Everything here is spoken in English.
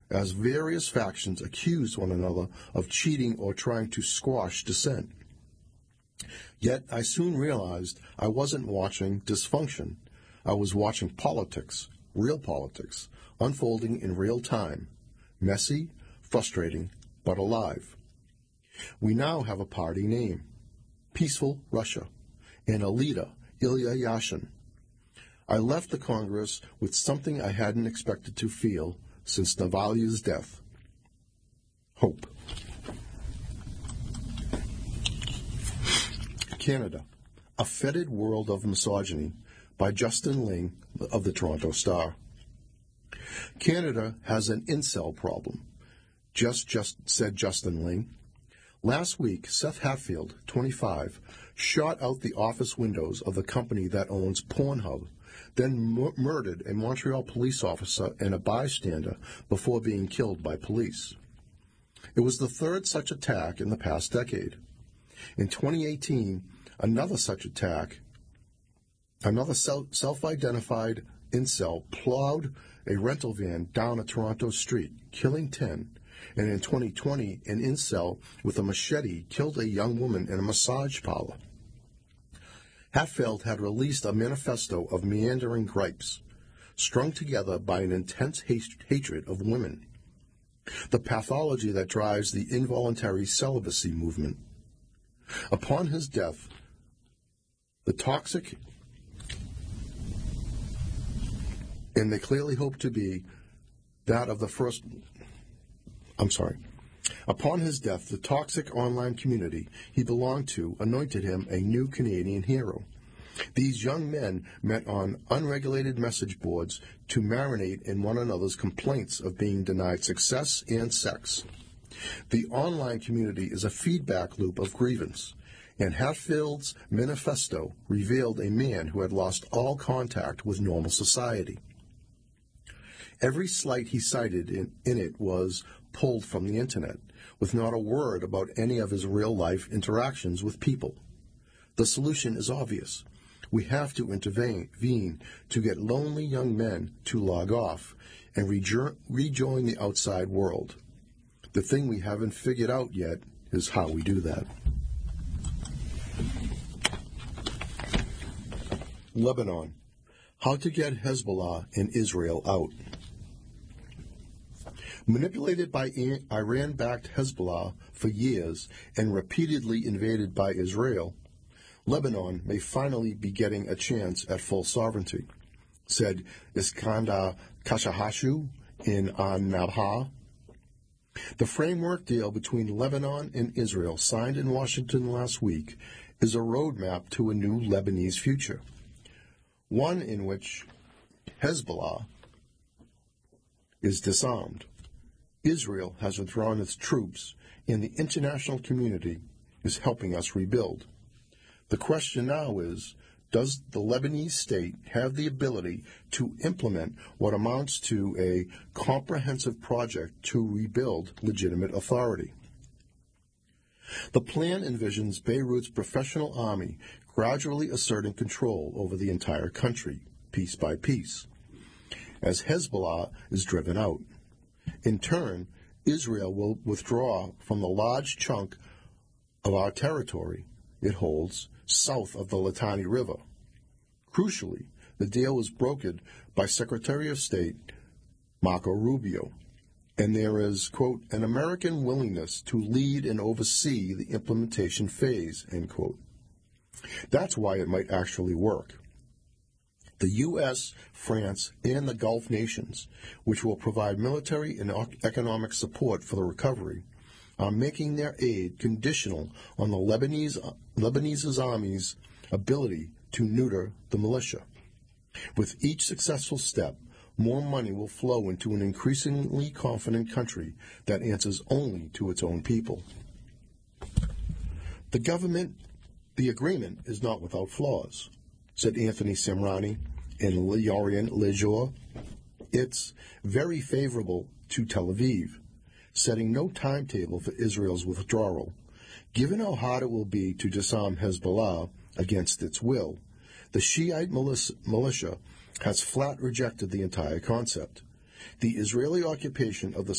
as various factions accused one another of cheating or trying to squash dissent. Yet I soon realized I wasn't watching dysfunction. I was watching politics, real politics, unfolding in real time. Messy, frustrating, but alive. We now have a party name, Peaceful Russia, and a leader, Ilya Yashin. I left the Congress with something I hadn't expected to feel since Navalny's death. Hope. Canada, A Fetid World of Misogyny by Justin Ling of the Toronto Star. Canada has an incel problem, just said Justin Ling. Last week, Seth Hatfield, 25, shot out the office windows of the company that owns Pornhub, then murdered a Montreal police officer and a bystander before being killed by police. It was the third such attack in the past decade. In 2018, another such attack, another self-identified incel plowed a rental van down a Toronto street, killing 10. And in 2020, an incel with a machete killed a young woman in a massage parlor. Hatfield had released a manifesto of meandering gripes, strung together by an intense hatred of women, the pathology that drives the involuntary celibacy movement. Upon his death, the toxic, and they clearly hope to be that of the first, Upon his death, the toxic online community he belonged to anointed him a new Canadian hero. These young men met on unregulated message boards to marinate in one another's complaints of being denied success and sex. The online community is a feedback loop of grievance, and Hatfield's manifesto revealed a man who had lost all contact with normal society. Every slight he cited in it was pulled from the internet, with not a word about any of his real-life interactions with people. The solution is obvious. We have to intervene to get lonely young men to log off and rejoin the outside world. The thing we haven't figured out yet is how we do that. Lebanon. How to get Hezbollah and Israel out. Manipulated by Iran-backed Hezbollah for years and repeatedly invaded by Israel, Lebanon may finally be getting a chance at full sovereignty, said Iskandar Kashahashu in An-Nabha. The framework deal between Lebanon and Israel, signed in Washington last week, is a roadmap to a new Lebanese future, one in which Hezbollah is disarmed. Israel has withdrawn its troops, and the international community is helping us rebuild. The question now is, does the Lebanese state have the ability to implement what amounts to a comprehensive project to rebuild legitimate authority? The plan envisions Beirut's professional army gradually asserting control over the entire country, piece by piece, as Hezbollah is driven out. In turn, Israel will withdraw from the large chunk of our territory it holds south of the Litani River. Crucially, the deal was brokered by Secretary of State Marco Rubio, and there is, quote, an American willingness to lead and oversee the implementation phase, end quote. That's why it might actually work. The U.S., France, and the Gulf nations, which will provide military and economic support for the recovery, are making their aid conditional on the Lebanese army's ability to neuter the militia. With each successful step, more money will flow into an increasingly confident country that answers only to its own people. The agreement is not without flaws, said Anthony Samrani and L'Orient Le Jour. It's very favorable to Tel Aviv, setting no timetable for Israel's withdrawal. Given how hard it will be to disarm Hezbollah against its will, the Shiite militia has flat rejected the entire concept. The Israeli occupation of the